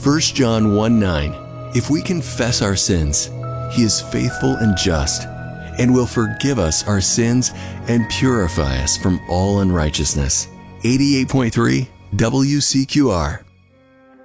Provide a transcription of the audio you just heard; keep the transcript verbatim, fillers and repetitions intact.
First John one nine. If we confess our sins, He is faithful and just, and will forgive us our sins and purify us from all unrighteousness. eighty-eight point three W C Q R.